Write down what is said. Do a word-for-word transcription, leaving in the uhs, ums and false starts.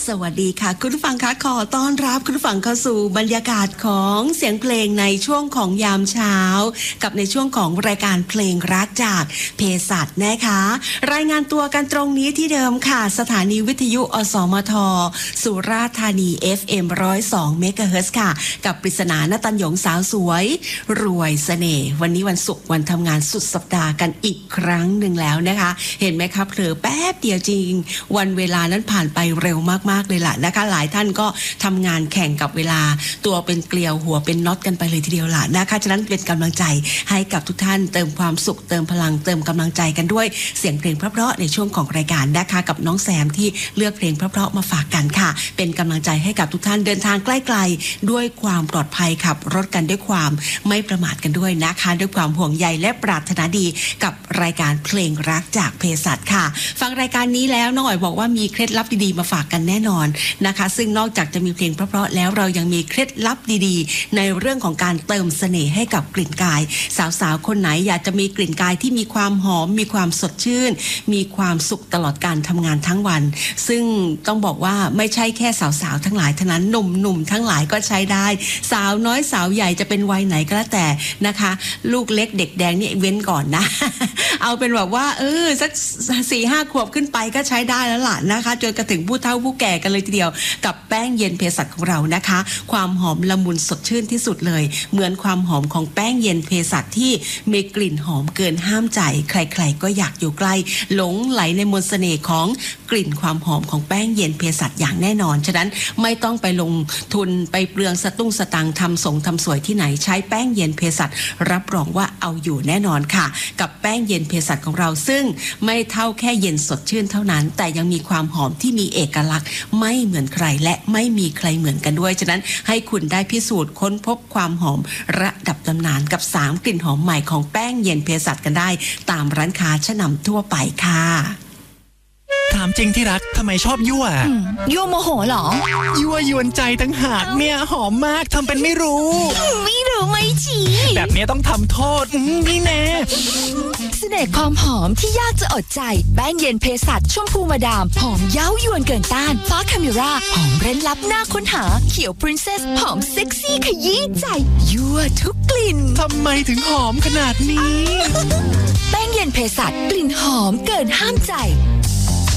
สวัสดีค่ะคุณผู้ฟังคะขอต้อนรับคุณผู้ฟังเข้าสู่บรรยากาศของเสียงเพลงในช่วงของยามเช้ากับในช่วงของรายการเพลงรักจากเภสัชนะคะรายงานตัวกันตรงนี้ที่เดิมค่ะสถานีวิทยุอสมทสุราษฎร์ธานี เอฟ เอ็ม หนึ่งศูนย์สอง เมกะเฮิรตซ์ค่ะกับปริศนาณตัญญงสาวสวยรวยเสน่ห์วันนี้วันศุกร์วันทำงานสุดสัปดาห์กันอีกครั้งหนึ่งแล้วนะคะเห็นไหมครับเผลอแป๊บเดียวจริงวันเวลานั้นผ่านไปเร็วมากๆเลยล่ะนะคะหลายท่านก็ทำงานแข่งกับเวลาตัวเป็นเกลียวหัวเป็นน็อตกันไปเลยทีเดียวล่ะนะคะฉะนั้นเป็นกำลังใจให้กับทุกท่านเติมความสุขเติมพลังเติมกำลังใจกันด้วยเสียงเพลงเพราะๆในช่วงของรายการนะคะกับน้องแซมที่เลือกเพลงเพราะๆมาฝากกันค่ะเป็นกำลังใจให้กับทุกท่านเดินทางใกล้ๆด้วยความปลอดภัยขับรถกันด้วยความไม่ประมาทกันด้วยนะคะด้วยความห่วงใยและปรารถนาดีกับรายการเพลงรักจากเภสัชค่ะฟังรายการนี้แล้วน้องอ๋อยบอกว่ามีเคล็ดลับดีๆมาฝากกันแน่นอนนะคะซึ่งนอกจากจะมีเพลงเพราะๆแล้วเรายังมีเคล็ดลับดีๆในเรื่องของการเติมเสน่ห์ให้กับกลิ่นกายสาวๆคนไหนอยากจะมีกลิ่นกายที่มีความหอมมีความสดชื่นมีความสุขตลอดการทำงานทั้งวันซึ่งต้องบอกว่าไม่ใช่แค่สาวๆทั้งหลายเท่านั้นหนุ่มๆทั้งหลายก็ใช้ได้สาวน้อยสาวใหญ่จะเป็นวัยไหนก็แล้วแต่นะคะลูกเล็กเด็กแดงนี่เว้นก่อนนะ เอาเป็นแบบว่าเออสัก สี่ห้า ขวบขึ้นไปก็ใช้ได้แล้วล่ะนะคะจนกระทั่งผู้เฒ่าผู้แก่กันเลยทีเดียวกับแป้งเย็นเภสัชของเรานะคะความหอมละมุนสดชื่นที่สุดเลยเหมือนความหอมของแป้งเย็นเภสัชที่มีกลิ่นหอมเกินห้ามใจใครๆก็อยากอยู่ใกล้หลงไหลในมนต์เสน่ห์ของกลิ่นความหอมของแป้งเย็นเภสัชอย่างแน่นอนฉะนั้นไม่ต้องไปลงทุนไปเปลืองสตุ้งสตังค์ทำสงทำสวยที่ไหนใช้แป้งเย็นเภสัชรับรองว่าเอาอยู่แน่นอนค่ะกับแป้งเย็นเภสัชของเราซึ่งไม่เท่าแค่เย็นสดชื่นเท่านั้นแต่ยังมีความหอมที่มีเอกลักษณ์ไม่เหมือนใครและไม่มีใครเหมือนกันด้วยฉะนั้นให้คุณได้พิสูจน์ค้นพบความหอมระดับตำนานกับสามกลิ่นหอมใหม่ของแป้งเย็นเภสัชกันได้ตามร้านค้าชั้นนำทั่วไปค่ะถามจริงที่รักทำไมชอบยั่วยั่วโมโหเหรอยั่วยวนใจตั้งหากเนี่ยหอมมากทำเป็นไม่รู้ไม่รู้ไม่จีแบบนี้ต้องทำโทษนี่แน่เสน่ห์ความหอมที่ยากจะอดใจแป้งเย็นเภสัชชมพูมาดามหอมเย้ายวนเกินต้านฟ้าคาเมราหอมเร้นลับน่าค้นหาเขียวปรินเซสหอมเซ็กซี่ขยี้ใจยั่วทุกกลิ่นทำไมถึงหอมขนาดนี้แป้งเย็นเภสัชกลิ่นหอมเกินห้ามใจ